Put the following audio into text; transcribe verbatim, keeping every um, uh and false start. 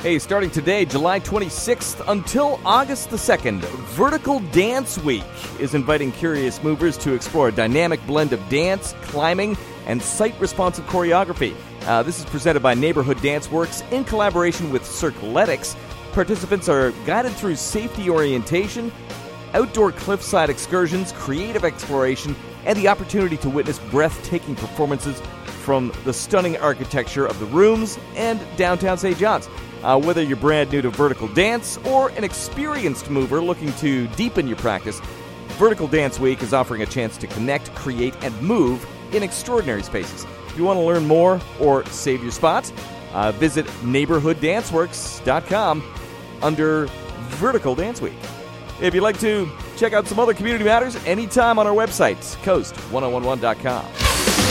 Hey, starting today, July twenty-sixth until August the second, Vertical Dance Week is inviting curious movers to explore a dynamic blend of dance, climbing, and site-responsive choreography. Uh, this is presented by Neighborhood Dance Works in collaboration with Circletics. Participants are guided through safety orientation, outdoor cliffside excursions, creative exploration, and the opportunity to witness breathtaking performances from the stunning architecture of the rooms and downtown Saint John's. Uh, whether you're brand new to vertical dance or an experienced mover looking to deepen your practice, Vertical Dance Week is offering a chance to connect, create, and move in extraordinary spaces. If you want to learn more or save your spot, uh, visit neighborhood dance works dot com under Vertical Dance Week. If you'd like to check out some other community matters, anytime on our website, coast ten eleven dot com.